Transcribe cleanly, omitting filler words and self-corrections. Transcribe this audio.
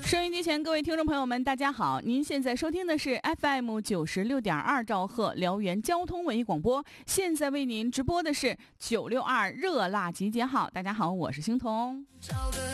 收音机前各位听众朋友们大家好，您现在收听的是 FM 96.2兆赫辽源交通文艺广播，现在为您直播的是962热辣集结号。大家好，我是星彤。